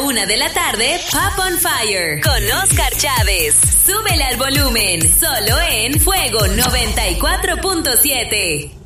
1:00 Pop on Fire con Oscar Chávez. Súbele al volumen, solo en Fuego 94.7.